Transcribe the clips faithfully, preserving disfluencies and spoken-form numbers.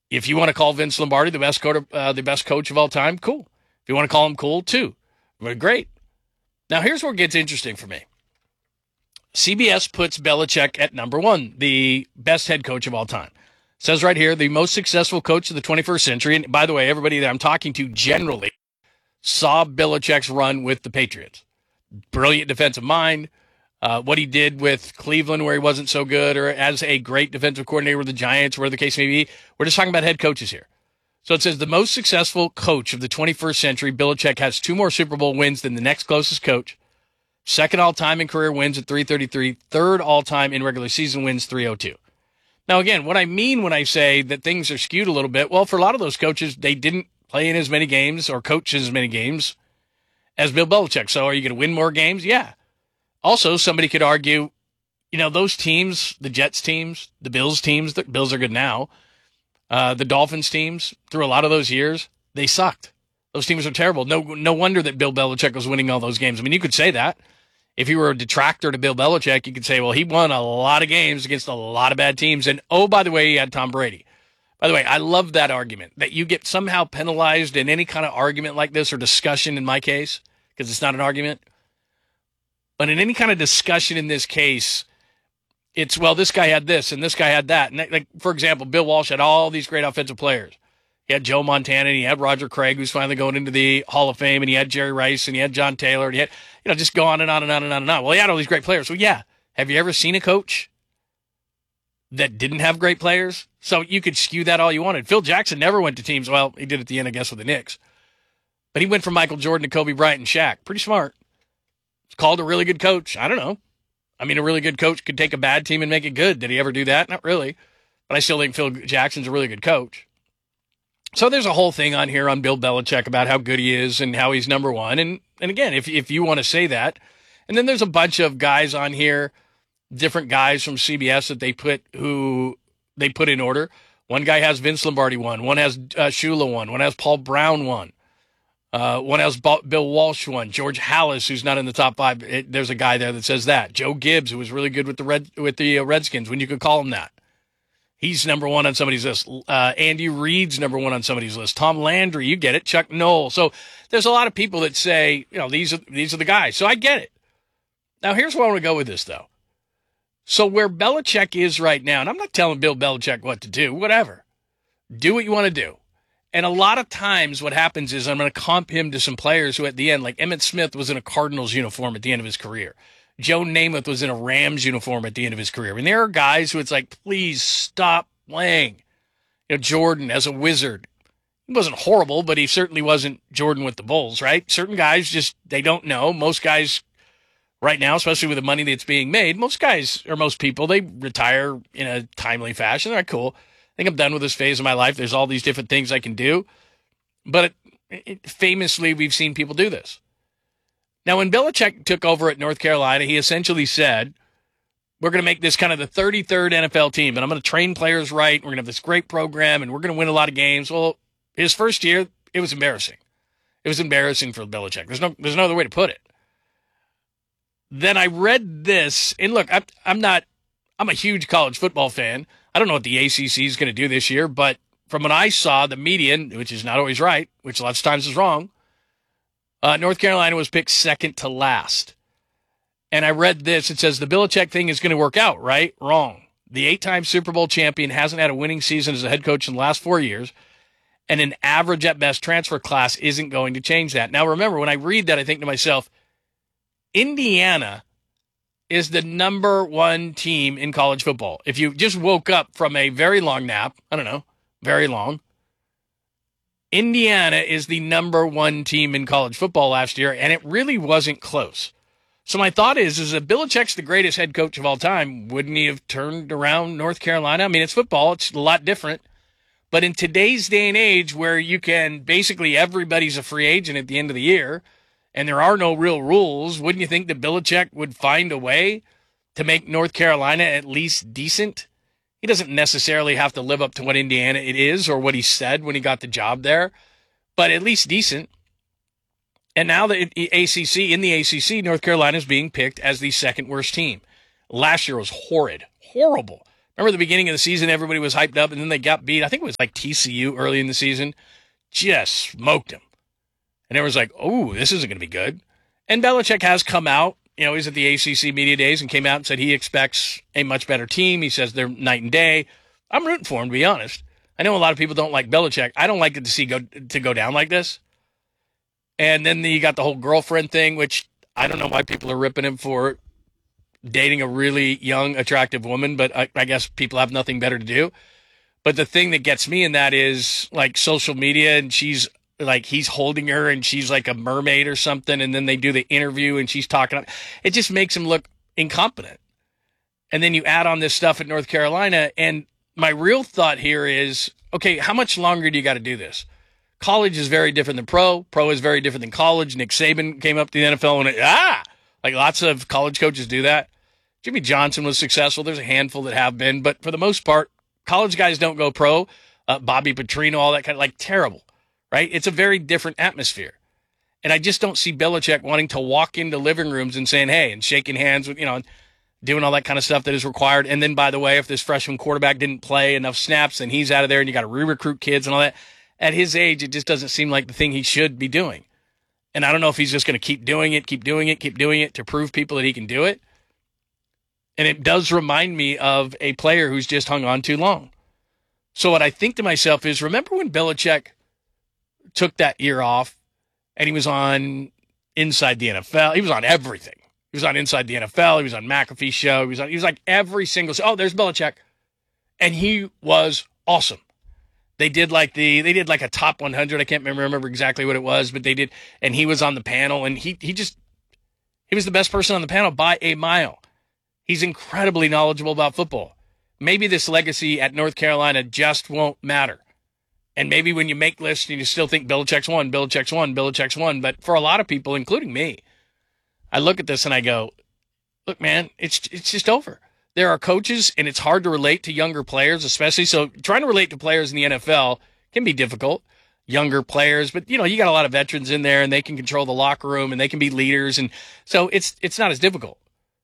If you want to call Vince Lombardi the best coach, uh, the best coach of all time, cool. If you want to call him cool, too. But great. Now, here's where it gets interesting for me. C B S puts Belichick at number one, the best head coach of all time. It says right here, the most successful coach of the twenty-first century. And by the way, everybody that I'm talking to generally saw Belichick's run with the Patriots. Brilliant defensive mind. Uh, what he did with Cleveland where he wasn't so good, or as a great defensive coordinator with the Giants, where the case may be. We're just talking about head coaches here. So it says the most successful coach of the twenty-first century, Belichick, has two more Super Bowl wins than the next closest coach. Second all-time in career wins at three thirty-three. Third all-time in regular season wins, three oh two. Now, again, what I mean when I say that things are skewed a little bit, well, for a lot of those coaches, they didn't play in as many games or coach as many games as Bill Belichick. So are you going to win more games? Yeah. Also, somebody could argue, you know, those teams, the Jets teams, the Bills teams, the Bills are good now, uh, the Dolphins teams, through a lot of those years, they sucked. Those teams are terrible. No, no wonder that Bill Belichick was winning all those games. I mean, you could say that. If you were a detractor to Bill Belichick, you could say, well, he won a lot of games against a lot of bad teams. And, oh, by the way, he had Tom Brady. By the way, I love that argument, that you get somehow penalized in any kind of argument like this, or discussion in my case, because it's not an argument. But in any kind of discussion in this case, it's, well, this guy had this and this guy had that. And like, for example, Bill Walsh had all these great offensive players. He had Joe Montana, and he had Roger Craig, who's finally going into the Hall of Fame, and he had Jerry Rice, and he had John Taylor, and he had, you know, just go on and on and on and on and on. Well, he had all these great players. So, yeah, have you ever seen a coach that didn't have great players? So you could skew that all you wanted. Phil Jackson never went to teams. Well, he did at the end, I guess, with the Knicks. But he went from Michael Jordan to Kobe Bryant and Shaq. Pretty smart. It's called a really good coach. I don't know. I mean, a really good coach could take a bad team and make it good. Did he ever do that? Not really. But I still think Phil Jackson's a really good coach. So there's a whole thing on here on Bill Belichick about how good he is and how he's number one. And and again, if if you want to say that. And then there's a bunch of guys on here, different guys from C B S that they put who they put in order. One guy has Vince Lombardi one. One has uh, Shula one. One has Paul Brown one. Uh, one has Bill Walsh one. George Halas, who's not in the top five. It, there's a guy there that says that. Joe Gibbs, who was really good with the Red with the uh, Redskins, when you could call him that. He's number one on somebody's list. Uh, Andy Reid's number one on somebody's list. Tom Landry, you get it. Chuck Noll. So there's a lot of people that say, you know, these are these are the guys. So I get it. Now, here's where I want to go with this, though. So where Belichick is right now, and I'm not telling Bill Belichick what to do, whatever. Do what you want to do. And a lot of times what happens is I'm going to comp him to some players who at the end, like Emmitt Smith was in a Cardinals uniform at the end of his career. Joe Namath was in a Rams uniform at the end of his career. I mean, there are guys who it's like, please stop playing. You know, Jordan as a Wizard. He wasn't horrible, but he certainly wasn't Jordan with the Bulls, right? Certain guys just, they don't know. Most guys right now, especially with the money that's being made, most guys, or most people, they retire in a timely fashion. They're like, cool. I think I'm done with this phase of my life. There's all these different things I can do. But it, it, famously, we've seen people do this. Now, when Belichick took over at North Carolina, he essentially said, we're going to make this kind of the thirty-third N F L team, and I'm going to train players right. We're going to have this great program, and we're going to win a lot of games. Well, his first year, it was embarrassing. It was embarrassing for Belichick. There's no, there's no other way to put it. Then I read this, and look, I'm, I'm not, I'm a huge college football fan. I don't know what the A C C is going to do this year, but from what I saw, the median, which is not always right, which lots of times is wrong, uh, North Carolina was picked second to last. And I read this. It says the Belichick thing is going to work out, right? Wrong. The eight-time Super Bowl champion hasn't had a winning season as a head coach in the last four years, and an average at best transfer class isn't going to change that. Now, remember, when I read that, I think to myself, Indiana is the number one team in college football. If you just woke up from a very long nap, I don't know, very long, Indiana is the number one team in college football last year, and it really wasn't close. So my thought is, is that Belichick's the greatest head coach of all time. Wouldn't he have turned around North Carolina? I mean, it's football. It's a lot different. But in today's day and age where you can, basically everybody's a free agent at the end of the year, and there are no real rules, wouldn't you think that Belichick would find a way to make North Carolina at least decent? He doesn't necessarily have to live up to what Indiana it is or what he said when he got the job there, but at least decent. And now the A C C, in the A C C, North Carolina is being picked as the second worst team. Last year was horrid, horrible. Remember the beginning of the season, everybody was hyped up, and then they got beat. I think it was like T C U early in the season. Just smoked them. And everyone's like, oh, this isn't going to be good. And Belichick has come out. You know, he's at the A C C Media Days and came out and said he expects a much better team. He says they're night and day. I'm rooting for him, to be honest. I know a lot of people don't like Belichick. I don't like it to see go to go down like this. And then you got the whole girlfriend thing, which I don't know why people are ripping him for dating a really young, attractive woman, but I, I guess people have nothing better to do. But the thing that gets me in that is like social media, and she's like, he's holding her and she's like a mermaid or something. And then they do the interview and she's talking. It just makes him look incompetent. And then you add on this stuff at North Carolina. And my real thought here is, okay, how much longer do you got to do this? College is very different than pro. Pro is very different than college. Nick Saban came up to the N F L and, it, ah, like lots of college coaches do that. Jimmy Johnson was successful. There's a handful that have been, but for the most part, college guys don't go pro. Uh, Bobby Petrino, all that kind of like terrible, right? It's a very different atmosphere. And I just don't see Belichick wanting to walk into living rooms and saying, hey, and shaking hands with, you know, doing all that kind of stuff that is required. And then, by the way, if this freshman quarterback didn't play enough snaps, then he's out of there and you got to re-recruit kids and all that. At his age, it just doesn't seem like the thing he should be doing. And I don't know if he's just going to keep doing it, keep doing it, keep doing it to prove people that he can do it. And it does remind me of a player who's just hung on too long. So what I think to myself is, remember when Belichick took that year off and he was on Inside the N F L? He was on everything. He was on Inside the N F L. He was on McAfee's show. He was on, he was like every single, oh, there's Belichick. And he was awesome. They did like the, they did like a top one hundred. I can't remember, remember exactly what it was, but they did. And he was on the panel and he, he just, he was the best person on the panel by a mile. He's incredibly knowledgeable about football. Maybe this legacy at North Carolina just won't matter. And maybe when you make lists and you still think Belichick's won, Belichick's won, Belichick's won. But for a lot of people, including me, I look at this and I go, look, man, it's it's just over. There are coaches, and it's hard to relate to younger players, especially. So trying to relate to players in the N F L can be difficult. Younger players, but, you know, you got a lot of veterans in there, and they can control the locker room, and they can be leaders. And so it's it's not as difficult.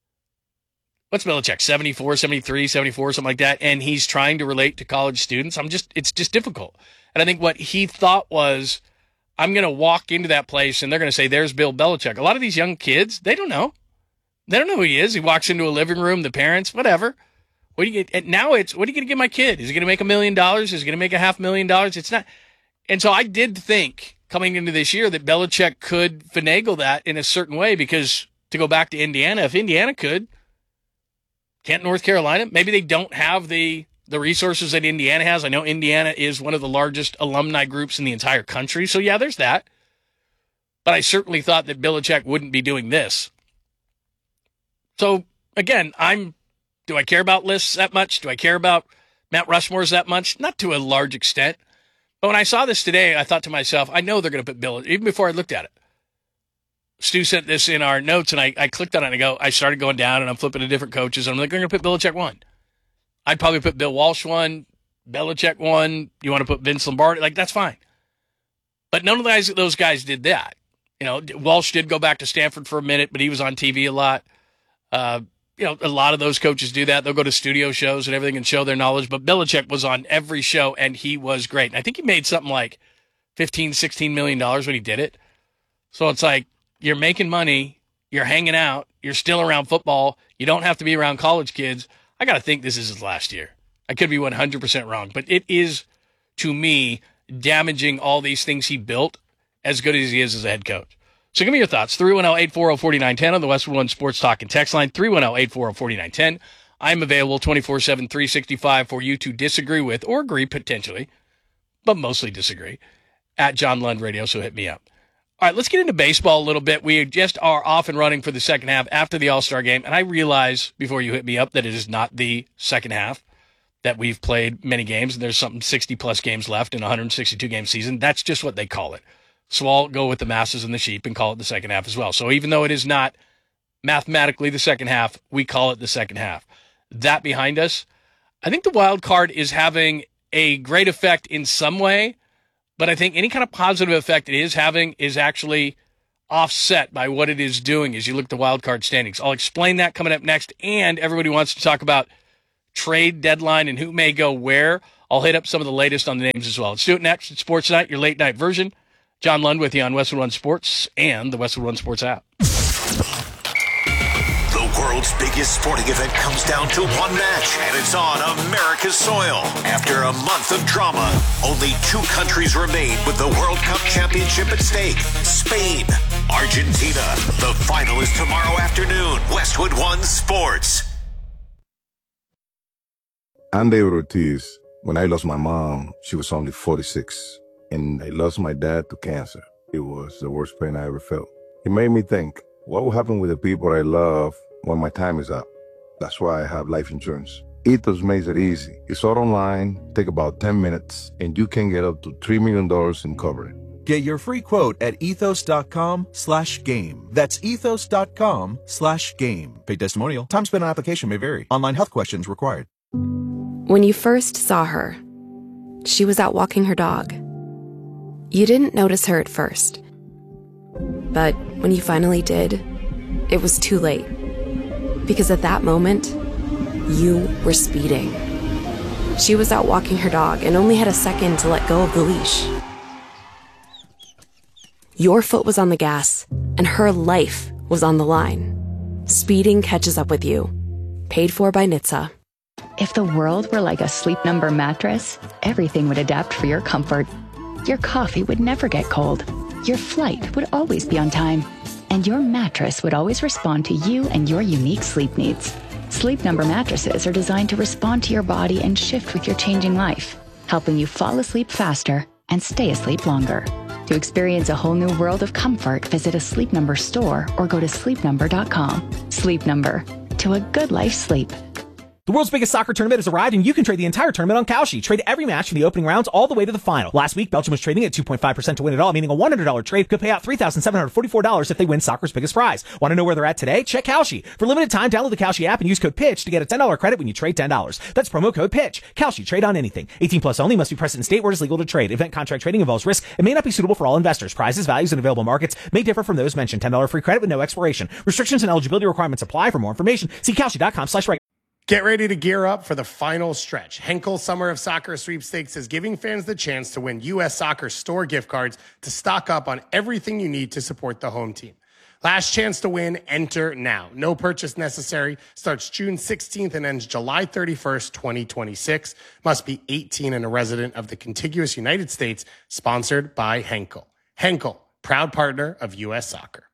What's Belichick, seventy-four, seventy-three, seventy-four, something like that, and he's trying to relate to college students? I'm just, it's just difficult. And I think what he thought was, I'm going to walk into that place, and they're going to say, there's Bill Belichick. A lot of these young kids, they don't know. They don't know who he is. He walks into a living room, the parents, whatever. What do you get? And now it's, what are you going to give my kid? Is he going to make a million dollars? Is he going to make a half million dollars? It's not. And so I did think, coming into this year, that Belichick could finagle that in a certain way, because to go back to Indiana, if Indiana could, can't North Carolina? Maybe they don't have the the resources that Indiana has. I know Indiana is one of the largest alumni groups in the entire country. So, yeah, there's that. But I certainly thought that Belichick wouldn't be doing this. So, again, I'm, do I care about lists that much? Do I care about Mount Rushmores that much? Not to a large extent. But when I saw this today, I thought to myself, I know they're going to put Bill, even before I looked at it. Stu sent this in our notes, and I, I clicked on it, and I go, I started going down, and I'm flipping to different coaches, and I'm like, I'm going to put Belichick one. I'd probably put Bill Walsh one, Belichick one. You want to put Vince Lombardi? Like, that's fine. But none of those, those guys did that. You know, Walsh did go back to Stanford for a minute, but he was on T V a lot. Uh, you know, a lot of those coaches do that. They'll go to studio shows and everything and show their knowledge. But Belichick was on every show, and he was great. And I think he made something like fifteen, sixteen million dollars when he did it. So it's like, you're making money, you're hanging out, you're still around football, you don't have to be around college kids. I got to think this is his last year. I could be one hundred percent wrong, but it is, to me, damaging all these things he built as good as he is as a head coach. So give me your thoughts. three one zero, eight four zero, four nine one zero on the Westwood One Sports Talk and text line, three one zero, eight four zero, four nine one zero. I'm available twenty-four seven, three sixty-five for you to disagree with or agree potentially, but mostly disagree, at John Lund Radio, so hit me up. All right, let's get into baseball a little bit. We just are off and running for the second half after the All-Star game, and I realize before you hit me up that it is not the second half, that we've played many games, and there's something sixty-plus games left in a one hundred sixty-two game season. That's just what they call it. So I'll go with the masses and the sheep and call it the second half as well. So even though it is not mathematically the second half, we call it the second half. That behind us, I think the wild card is having a great effect in some way, but I think any kind of positive effect it is having is actually offset by what it is doing as you look at the wild card standings. I'll explain that coming up next, and everybody wants to talk about trade deadline and who may go where. I'll hit up some of the latest on the names as well. Let's do it next. It's Sports Night, your late night version. John Lund with you on Westwood One Sports and the Westwood One Sports app. The world's biggest sporting event comes down to one match, and it's on America's soil. After a month of drama, only two countries remain with the World Cup championship at stake. Spain, Argentina. The final is tomorrow afternoon. Westwood One Sports. I'm David Ortiz. When I lost my mom, she was only forty-six. And I lost my dad to cancer. It was the worst pain I ever felt. It made me think, what will happen with the people I love when my time is up? That's why I have life insurance. Ethos makes it easy. It's all online, take about ten minutes, and you can get up to three million dollars in coverage. Get your free quote at ethos.com slash game. That's ethos.com slash game. Paid testimonial. Time spent on application may vary. Online health questions required. When you first saw her, she was out walking her dog. You didn't notice her at first. But when you finally did, it was too late. Because at that moment, you were speeding. She was out walking her dog and only had a second to let go of the leash. Your foot was on the gas, and her life was on the line. Speeding catches up with you. Paid for by N H T S A. If the world were like a Sleep Number mattress, everything would adapt for your comfort. Your coffee would never get cold. Your flight would always be on time. And your mattress would always respond to you and your unique sleep needs. Sleep Number mattresses are designed to respond to your body and shift with your changing life, helping you fall asleep faster and stay asleep longer. To experience a whole new world of comfort, visit a Sleep Number store or go to sleep number dot com. Sleep Number. To a good life sleep. The world's biggest soccer tournament has arrived, and you can trade the entire tournament on Kalshi. Trade every match from the opening rounds all the way to the final. Last week, Belgium was trading at two point five percent to win it all, meaning a one hundred dollars trade could pay out three thousand seven hundred forty-four dollars if they win soccer's biggest prize. Want to know where they're at today? Check Kalshi. For limited time, download the Kalshi app and use code PITCH to get a ten dollars credit when you trade ten dollars. That's promo code PITCH. Kalshi. Trade on anything. eighteen plus only. Must be present in state where it is legal to trade. Event contract trading involves risk and may not be suitable for all investors. Prizes, values, and available markets may differ from those mentioned. ten dollars free credit with no expiration. Restrictions and eligibility requirements apply. For more information, see kalshi.com slash regular. Get ready to gear up for the final stretch. Henkel Summer of Soccer Sweepstakes is giving fans the chance to win U S Soccer store gift cards to stock up on everything you need to support the home team. Last chance to win, enter now. No purchase necessary. Starts June sixteenth and ends July thirty-first, twenty twenty-six. Must be eighteen and a resident of the contiguous United States. Sponsored by Henkel. Henkel, proud partner of U S Soccer.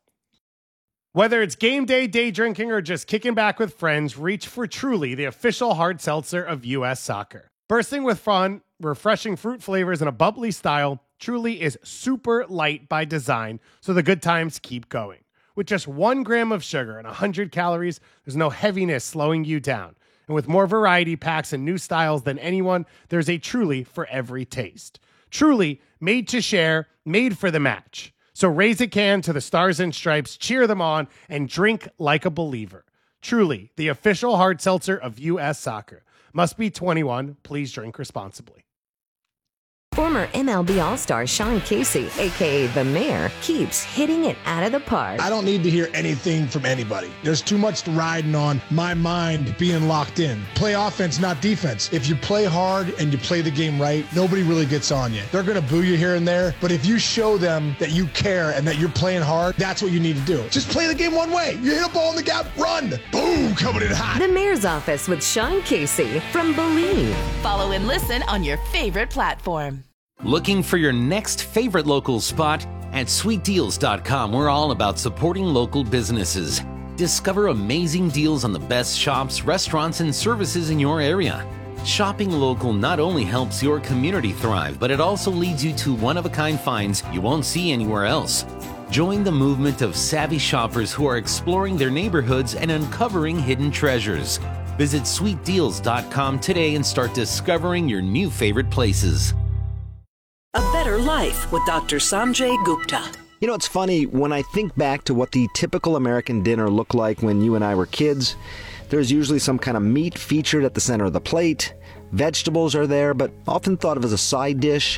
Whether it's game day, day drinking, or just kicking back with friends, reach for Truly, the official hard seltzer of U S Soccer. Bursting with fun, refreshing fruit flavors, and a bubbly style, Truly is super light by design, so the good times keep going. With just one gram of sugar and one hundred calories, there's no heaviness slowing you down. And with more variety packs and new styles than anyone, there's a Truly for every taste. Truly, made to share, made for the match. So raise a can to the Stars and Stripes, cheer them on, and drink like a believer. Truly, the official hard seltzer of U S Soccer. Must be twenty-one. Please drink responsibly. Former M L B All-Star Sean Casey, a k a. The Mayor, keeps hitting it out of the park. I don't need to hear anything from anybody. There's too much riding on my mind being locked in. Play offense, not defense. If you play hard and you play the game right, nobody really gets on you. They're going to boo you here and there, but if you show them that you care and that you're playing hard, that's what you need to do. Just play the game one way. You hit a ball in the gap, run. Boom, coming in hot. The Mayor's Office with Sean Casey from Believe. Follow and listen on your favorite platform. Looking for your next favorite local spot? At sweet deals dot com, we're all about supporting local businesses. Discover amazing deals on the best shops, restaurants, and services in your area. Shopping local not only helps your community thrive, but it also leads you to one-of-a-kind finds you won't see anywhere else. Join the movement of savvy shoppers who are exploring their neighborhoods and uncovering hidden treasures. Visit sweet deals dot com today and start discovering your new favorite places. A Better Life with Doctor Sanjay Gupta. You know, it's funny, when I think back to what the typical American dinner looked like when you and I were kids, there's usually some kind of meat featured at the center of the plate. Vegetables are there, but often thought of as a side dish.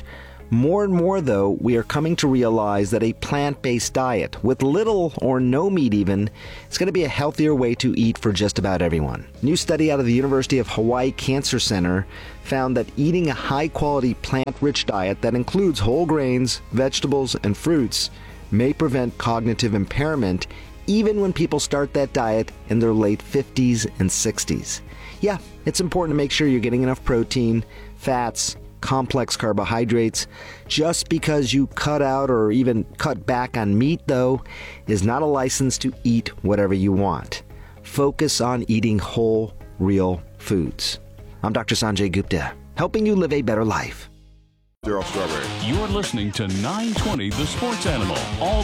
More and more, though, we are coming to realize that a plant-based diet, with little or no meat even, is going to be a healthier way to eat for just about everyone. A new study out of the University of Hawaii Cancer Center found that eating a high-quality plant-rich diet that includes whole grains, vegetables, and fruits may prevent cognitive impairment even when people start that diet in their late fifties and sixties. Yeah, it's important to make sure you're getting enough protein, fats, complex carbohydrates. Just because you cut out or even cut back on meat, though, is not a license to eat whatever you want. Focus on eating whole, real foods. I'm Doctor Sanjay Gupta, helping you live a better life. You're listening to nine twenty The Sports Animal, all